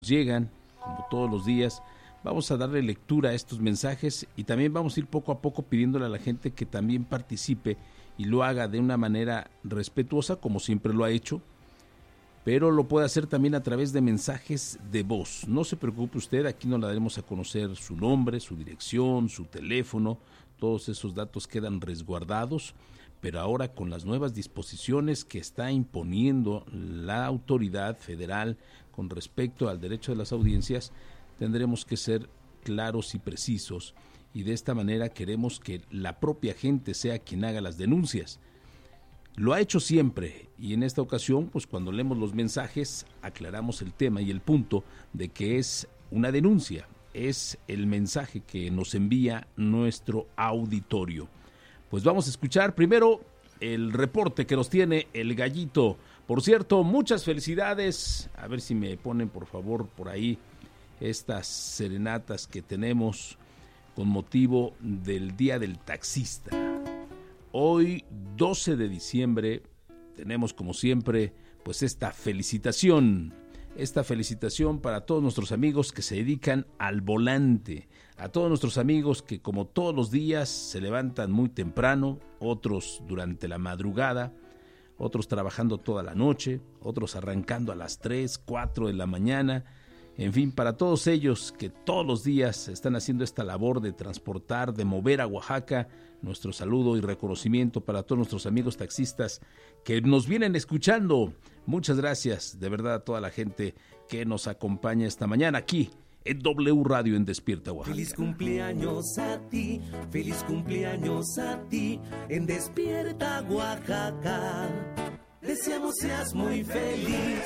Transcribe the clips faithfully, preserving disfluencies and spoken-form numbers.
llegan, como todos los días. Vamos a darle lectura a estos mensajes y también vamos a ir poco a poco pidiéndole a la gente que también participe y lo haga de una manera respetuosa, como siempre lo ha hecho, pero lo puede hacer también a través de mensajes de voz. No se preocupe usted, aquí no le daremos a conocer su nombre, su dirección, su teléfono, todos esos datos quedan resguardados, pero ahora con las nuevas disposiciones que está imponiendo la autoridad federal con respecto al derecho de las audiencias, tendremos que ser claros y precisos, y de esta manera queremos que la propia gente sea quien haga las denuncias. Lo ha hecho siempre, y en esta ocasión, pues cuando leemos los mensajes, aclaramos el tema y el punto de que es una denuncia, es el mensaje que nos envía nuestro auditorio. Pues vamos a escuchar primero el reporte que nos tiene el Gallito. Por cierto, muchas felicidades, a ver si me ponen por favor por ahí estas serenatas que tenemos con motivo del Día del Taxista. Hoy, doce de diciembre, tenemos como siempre pues esta felicitación, esta felicitación para todos nuestros amigos que se dedican al volante, a todos nuestros amigos que como todos los días se levantan muy temprano, otros durante la madrugada, otros trabajando toda la noche, otros arrancando a las tres, cuatro de la mañana. En fin, para todos ellos que todos los días están haciendo esta labor de transportar, de mover a Oaxaca, nuestro saludo y reconocimiento para todos nuestros amigos taxistas que nos vienen escuchando. Muchas gracias, de verdad, a toda la gente que nos acompaña esta mañana aquí en W Radio en Despierta Oaxaca. Feliz cumpleaños a ti, feliz cumpleaños a ti, en Despierta Oaxaca. Deseamos seas muy feliz.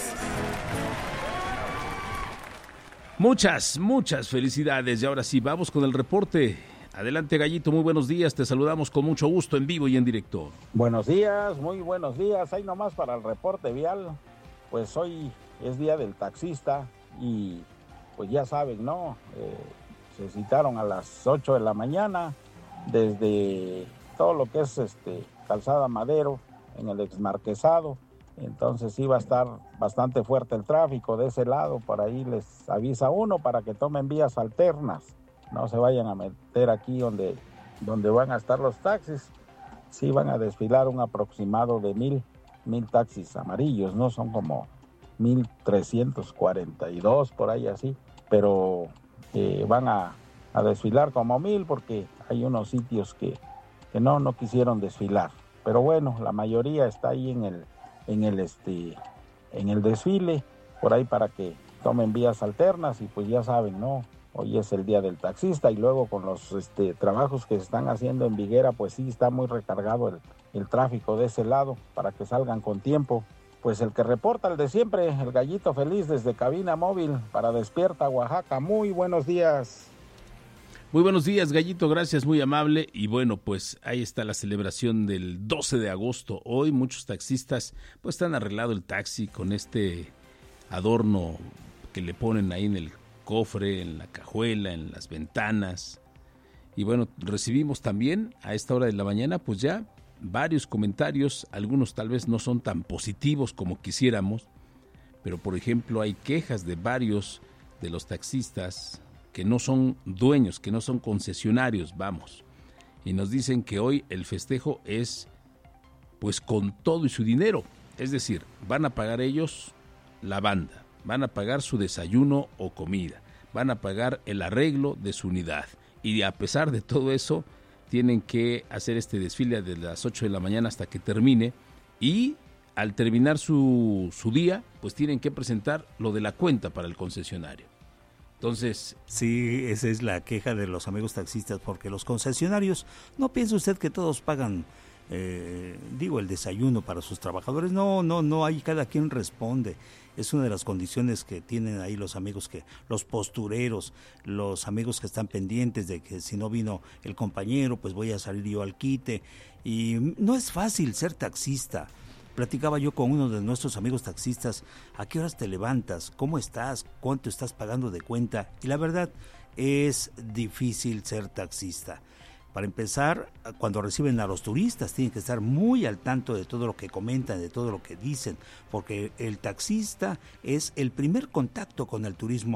Muchas, muchas felicidades. Y ahora sí, vamos con el reporte. Adelante, Gallito, muy buenos días. Te saludamos con mucho gusto en vivo y en directo. Buenos días, muy buenos días. Ahí nomás para el reporte vial. Pues hoy es día del taxista y pues ya saben, ¿no? Eh, se citaron a las ocho de la mañana desde todo lo que es este Calzada Madero en el Exmarquesado. Entonces iba a estar bastante fuerte el tráfico de ese lado, por ahí les avisa uno para que tomen vías alternas, no se vayan a meter aquí donde, donde van a estar los taxis. Sí van a desfilar un aproximado de mil, mil taxis amarillos, ¿no? Son como mil trescientos cuarenta y dos por ahí así, pero eh, van a, a desfilar como mil porque hay unos sitios que, que no, no quisieron desfilar, pero bueno, la mayoría está ahí en el en el este en el desfile por ahí para que tomen vías alternas y pues ya saben, ¿no? Hoy es el día del taxista y luego con los este trabajos que se están haciendo en Viguera, pues sí está muy recargado el, el tráfico de ese lado para que salgan con tiempo. Pues el que reporta, el de siempre, el Gallito Feliz desde Cabina Móvil para Despierta Oaxaca. Muy buenos días. Muy buenos días, Gallito, gracias, muy amable. Y bueno, pues ahí está la celebración del doce de agosto. Hoy muchos taxistas pues están arreglado el taxi con este adorno que le ponen ahí en el cofre, en la cajuela, en las ventanas. Y bueno, recibimos también a esta hora de la mañana pues ya varios comentarios, algunos tal vez no son tan positivos como quisiéramos, pero por ejemplo hay quejas de varios de los taxistas que no son dueños, que no son concesionarios, vamos, y nos dicen que hoy el festejo es pues con todo y su dinero, es decir, van a pagar ellos la banda, van a pagar su desayuno o comida, van a pagar el arreglo de su unidad, y a pesar de todo eso, tienen que hacer este desfile de las ocho de la mañana hasta que termine, y al terminar su, su día, pues tienen que presentar lo de la cuenta para el concesionario. Entonces, sí, esa es la queja de los amigos taxistas, porque los concesionarios, no piensa usted que todos pagan, eh, digo, el desayuno para sus trabajadores, no, no, no, ahí cada quien responde, es una de las condiciones que tienen ahí los amigos, que los postureros, los amigos que están pendientes de que si no vino el compañero, pues voy a salir yo al quite, y no es fácil ser taxista. Platicaba yo con uno de nuestros amigos taxistas, ¿a qué horas te levantas? ¿Cómo estás? ¿Cuánto estás pagando de cuenta? Y la verdad, es difícil ser taxista. Para empezar, cuando reciben a los turistas, tienen que estar muy al tanto de todo lo que comentan, de todo lo que dicen, porque el taxista es el primer contacto con el turismo